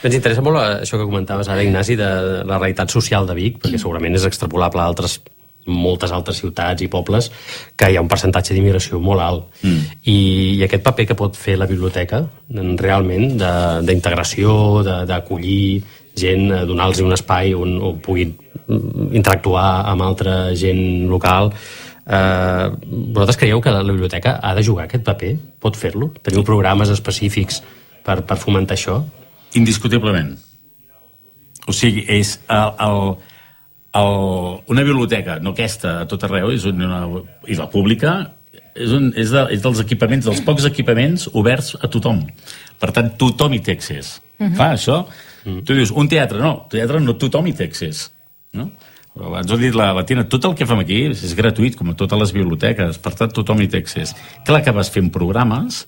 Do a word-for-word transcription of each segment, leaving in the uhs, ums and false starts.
Ens interessa molt això que comentaves ara, Ignasi, de la realitat social de Vic, perquè segurament és extrapolable a altres, moltes altres ciutats i pobles que hi ha un percentatge d'immigració molt alt. Mm. I, I aquest paper que pot fer la biblioteca, realment, d'integració, d'acollir gent, donar-los un espai on, on puguin interactuar amb altra gent local. Eh, vosaltres creieu que la biblioteca ha de jugar aquest paper? Pot fer-lo? Teniu programes específics per, per fomentar això? Indiscutiblement. O sigui, és el, el, el, una biblioteca, no aquesta a tot arreu, és una, i la pública, és, un, és, de, és dels equipaments, dels pocs equipaments oberts a tothom. Per tant, tothom hi té accés. Uh-huh. Clar, això, uh-huh. Tu dius, un teatre, no, teatre no tothom hi té accés. No? Abans ho ha dit la, la Tina, tot el que fem aquí és gratuït, com a totes les biblioteques, per tant, tothom hi té accés. Clar que vas fent programes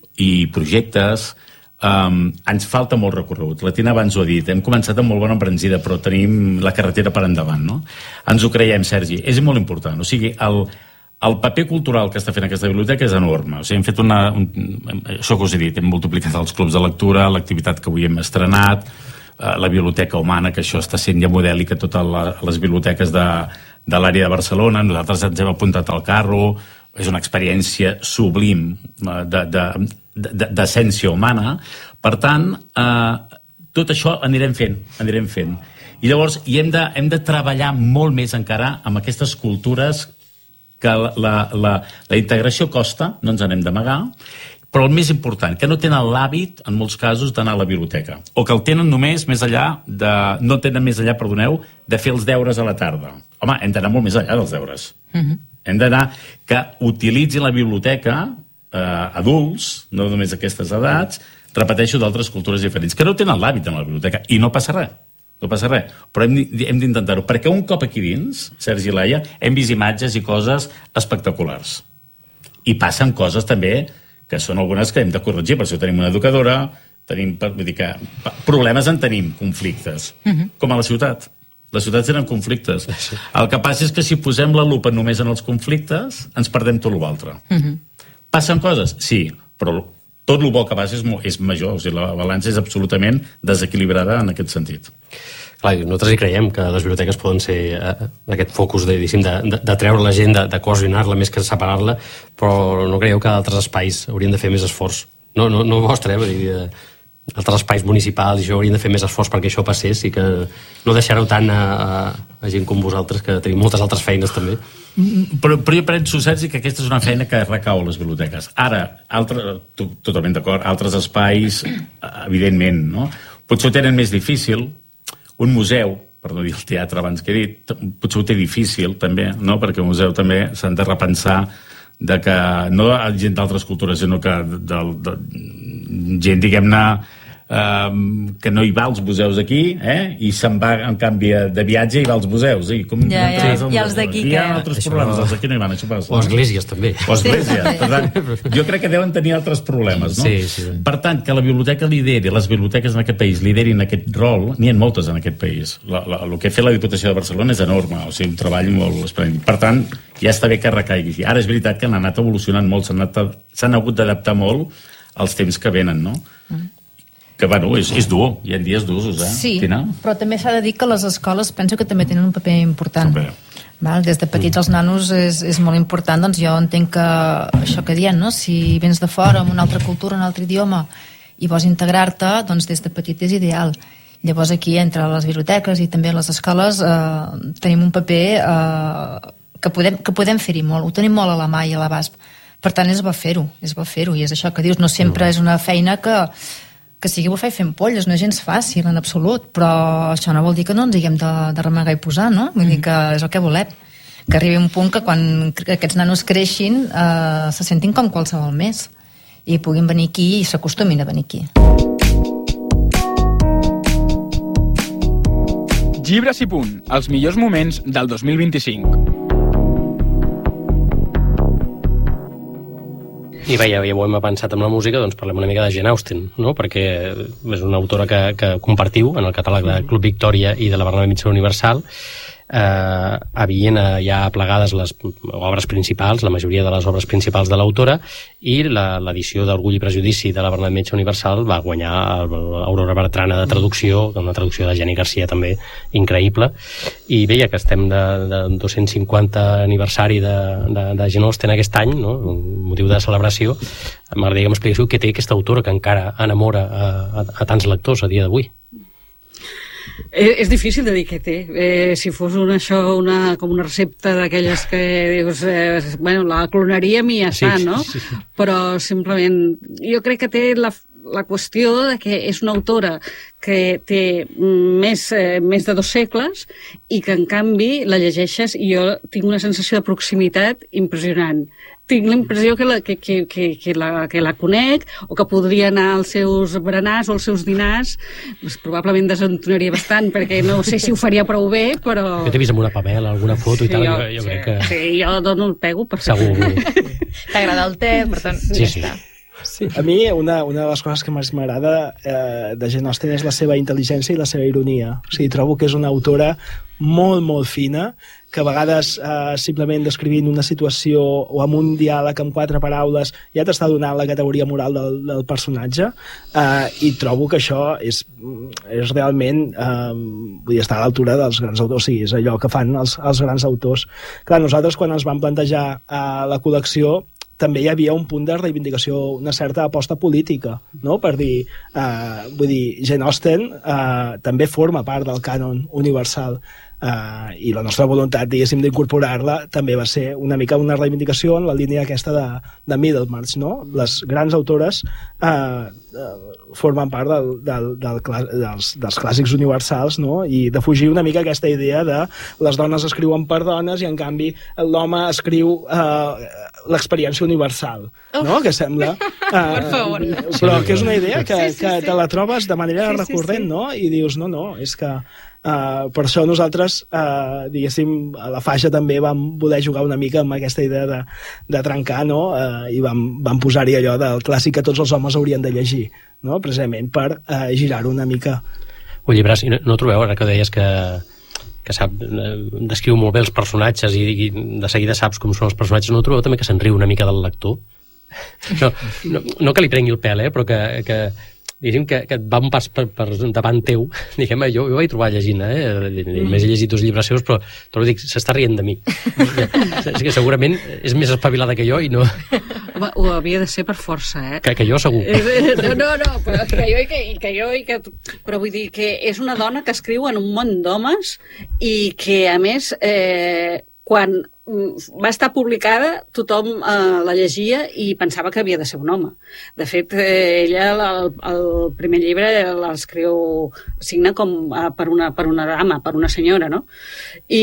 i projectes. Um, ens falta molt recorregut. La Tina abans ho ha dit, hem començat amb molt bona embranzida, però tenim la carretera per endavant, no? Ens ho creiem, Sergi, és molt important. O sigui, el, el paper cultural que està fent aquesta biblioteca és enorme. O sigui, hem fet una... Un, això que us he dit, hem multiplicat els clubs de lectura, l'activitat que avui hem estrenat, uh, la biblioteca humana, que això està sent ja modèlic a totes la, les biblioteques de, de l'àrea de Barcelona. Nosaltres ens hem apuntat al carro, és una experiència sublim uh, de... de d'essència humana. Per tant, eh, tot això anirem fent, anirem fent. I llavors hi hem de, hem de treballar molt més encara amb aquestes cultures que la, la, la, la integració costa, no ens n'hem d'amagar, però el més important, que no tenen l'hàbit, en molts casos, d'anar a la biblioteca, o que el tenen només més enllà de... no tenen més enllà, perdoneu, de fer els deures a la tarda. Home, hem d'anar molt més enllà dels deures. Uh-huh. Hem d'anar que utilitzin la biblioteca Eh, adults, no només aquestes edats, repeteixo, d'altres cultures diferents, que no tenen l'hàbit en la biblioteca, i no passa res, no passa res, però hem, hem d'intentar-ho, perquè un cop aquí dins, Sergi i Laia, hem vist imatges i coses espectaculars, i passen coses també, que són algunes que hem de corregir, per això tenim una educadora, tenim, vull dir que problemes en tenim, conflictes, uh-huh. com a la ciutat. Les ciutats tenen conflictes. El que passa és que si posem la lupa només en els conflictes, ens perdem tot l'altre. Uh-huh. Passen coses? Sí, però tot el bo que passa és, és major, o sigui, la balança és absolutament desequilibrada en aquest sentit. Clar, nosaltres hi creiem que les biblioteques poden ser eh, aquest focus de, de, de, de treure la gent, de, de cohesionar-la més que separar-la, però no creieu que altres espais haurien de fer més esforç? No, no, no vostre, eh? Vull dir, eh, altres espais municipals i això haurien de fer més esforç perquè això passés i que no deixareu tant a, a, a gent com vosaltres, que tenim moltes altres feines també. Però, però jo penso, Sergi, que aquesta és una feina que recau a les biblioteques. Ara, altre, totalment d'acord, altres espais, evidentment, no? Potser ho tenen més difícil. Un museu, per no dir el teatre abans que he dit, potser ho té difícil també, no? Perquè un museu també s'han de repensar de que, no gent d'altres cultures, sinó que de, de, de gent, diguem-ne, Um, que no hi va als museus aquí, eh? I se'n va, en canvi, de viatge i va als museus. I, com ja, ja, i els d'aquí que... Hi ha altres això... problemes, els d'aquí no hi van, això passa. O esglésies, també. O esglésies. Sí. Per tant, jo crec que deuen tenir altres problemes, no? Sí, sí. Per tant, que la biblioteca lideri, les biblioteques en aquest país liderin aquest rol, n'hi ha moltes en aquest país. La, la, el que ha fet la Diputació de Barcelona és enorme, o sigui, un treball molt esplèndid. Per tant, ja està bé que recaigui. Ara és veritat que han anat evolucionant molt, s'han hagut d'adaptar molt als temps que venen, no? Mm. Que, bueno, és, és dur, hi ha dies d'usos, eh? Sí, Tina? Però també s'ha de dir que les escoles penso que també tenen un paper important. Super. Val? Des de petits els nanos és, és molt important, doncs jo entenc que això que diem, no? Si vens de fora amb una altra cultura, un altre idioma, i vols integrar-te, doncs des de petit és ideal. Llavors aquí, entre les biblioteques i també les escoles, eh, tenim un paper eh, que podem, que podem fer-hi molt, ho tenim molt a la mà i a l'abast. Per tant, és bo fer-ho, és bo fer-ho, i és això que dius, no sempre és una feina que que sigui bufar i fent polles, no és gens fàcil en absolut, però això no vol dir que no ens haguem de, de remegar i posar, no? Vull dir que és el que volem, que arribi un punt que quan aquests nanos creixin eh, se sentin com qualsevol més i puguin venir aquí i s'acostumin a venir aquí. Llibres i punt, els millors moments del dos mil vint-i-cinc. I veia, ja ho hem pensat amb la música, doncs parlem una mica de Jane Austen, no? Perquè és una autora que, que compartiu en el catàleg de Club Victòria i de la Bernabé Mitjana Universal. eh, havien eh, ja plegades les obres principals, la majoria de les obres principals de l'autora, i l'edició d'Orgull i Prejudici de la Bernat Metge Universal va guanyar Aurora Bertrana de traducció, una traducció de Jenny Garcia també increïble. I bé, ja que estem de, de dos-cents cinquanta aniversari de, de, de Jane Austen aquest any, no? Un motiu de celebració, m'agradaria que m'expliquéssiu què té aquesta autora que encara enamora a, a, a tants lectors a dia d'avui. Eh, és difícil de dir què té. Eh, si fos una, això una, com una recepta d'aquelles que dius, eh, bueno, la clonaríem i ja sí, està, no? Sí, sí. Però simplement, jo crec que té la, la qüestió de que és una autora que té més, eh, més de dos segles i que, en canvi, la llegeixes i jo tinc una sensació de proximitat impressionant. Tinc l'impressió que la, que, que, que, que, la, que la conec, o que podria anar als seus berenars o als seus dinars. Pues, probablement desentonaria bastant, perquè no sé si ho faria prou bé, però... Jo t'he vist amb una Pamela, alguna foto sí, i tal, jo, jo, jo sí, crec que... Sí, jo dono el pego per segur. T'agrada el te, per tant... Sí, sí. Sí. A mi una, una de les coses que més m'agrada eh, de Jane Austen és la seva intel·ligència i la seva ironia. O sigui, trobo que és una autora molt, molt fina, que a vegades eh, simplement descrivint una situació o amb un diàleg amb quatre paraules ja t'està donant la categoria moral del, del personatge, eh, i trobo que això és, és realment eh, vull dir, està a l'altura dels grans autors, o sigui, és allò que fan els, els grans autors. Clar, nosaltres quan ens vam plantejar eh, la col·lecció també hi havia un punt de reivindicació, una certa aposta política, no? Per dir, eh, vull dir, Jane Austen eh, també forma part del cànon universal, eh, i la nostra voluntat, diguéssim, d'incorporar-la també va ser una mica una reivindicació en la línia aquesta de, de Middlemarch, no? Les grans autores eh, eh, formen part del, del, del, dels, dels clàssics universals, no? I de fugir una mica aquesta idea de les dones escriuen per dones i en canvi l'home escriu eh, l'experiència universal, no? Que sembla... Eh, per favor. Però que és una idea que, sí, sí, que sí. te la trobes de manera sí, sí, recurrent, sí. no? I dius, no, no, és que... Uh, per això nosaltres, uh, diguéssim, a la Faixa també vam voler jugar una mica amb aquesta idea de, de trencar, no? Uh, I vam, vam posar-hi allò del clàssic que tots els homes haurien de llegir, no? Precisament per uh, girar-ho una mica. Un llibre, no, no trobeu, ara que deies que que sap, descriu molt bé els personatges i, i de seguida saps com són els personatges, no trobeu també que se'n riu una mica del lector? No, no, no que li prengui el pèl, eh, però que, que diguéssim que, que et va un pas per, per davant teu, diguem, jo, jo vaig trobar llegint, eh? Més he llegit dos llibres seus, però tot dic, s'està rient de mi. És que segurament és més espavilada que jo i no... Home, ho havia de ser per força, eh? Que, que jo segur. No, no, no, però que jo i que, i que jo i que... Però vull dir que és una dona que escriu en un món d'homes i que, a més, eh, quan va estar publicada, tothom eh, la llegia i pensava que havia de ser un home. De fet, eh, ella el, el primer llibre l'escriu, signa com eh, per, una, per una dama, per una senyora, no? I,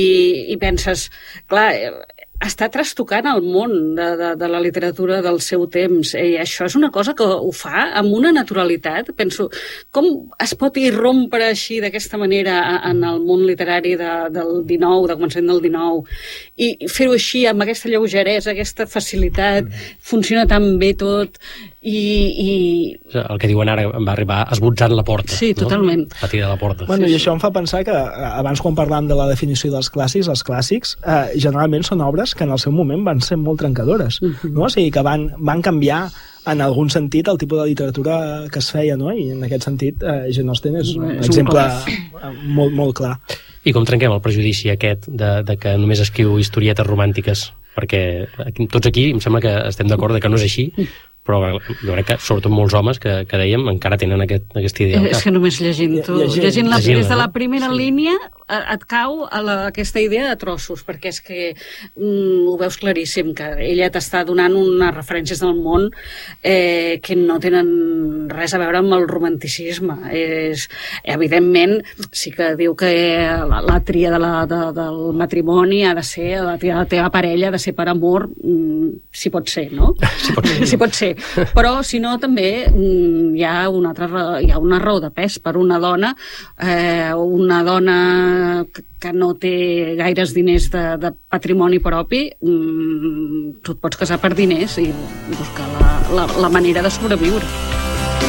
i penses, clar, està trastocant el món de, de, de la literatura del seu temps, i això és una cosa que ho fa amb una naturalitat. Penso, com es pot irrompre així d'aquesta manera en el món literari de, del dinou, de començament del dinou, i fer-ho així amb aquesta lleugeresa, aquesta facilitat, funciona tan bé tot, i... i... El que diuen ara va arribar esbotzant la porta. Sí, totalment. No? Va tirar la porta. Bueno, sí, i això em fa pensar que abans, quan parlàvem de la definició dels clàssics, els clàssics eh, generalment són obres que en el seu moment van ser molt trencadores, uh-huh. no? O sigui, que van, van canviar en algun sentit el tipus de literatura que es feia, no? I en aquest sentit eh, Jane Austen és un és exemple un molt, molt clar. I com trenquem el prejudici aquest de, de que només escriu historietes romàntiques? Perquè aquí, tots aquí em sembla que estem d'acord de que no és així, però jo crec que sobretot molts homes que, que dèiem encara tenen aquest, aquesta idea. És que només llegint tu, llegint, llegint la, llegint des de la primera sí. línia et cau a la, aquesta idea de trossos, perquè és que mm, ho veus claríssim, que ella t'està donant unes referències del món eh, que no tenen res a veure amb el romanticisme. És, evidentment, sí que diu que la, la tria de la, de, del matrimoni ha de ser, la, tria, la teva parella ha de ser per amor, mm, si pot ser, no? Si pot ser. Si pot ser. Però si no també mm, hi ha una altra raó, hi ha una raó de pes per una dona, eh, una dona que, que no té gaires diners de, de patrimoni propi, mm, tu et pots casar per diners i buscar la, la, la manera de sobreviure.